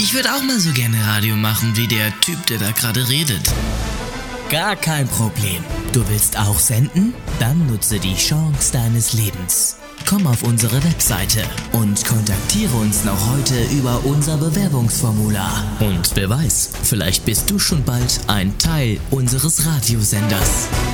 Ich würde auch mal so gerne Radio machen wie der Typ, der da gerade redet. Gar kein Problem. Du willst auch senden? Dann nutze die Chance deines Lebens. Komm auf unsere Webseite und kontaktiere uns noch heute über unser Bewerbungsformular. Und wer weiß, vielleicht bist du schon bald ein Teil unseres Radiosenders.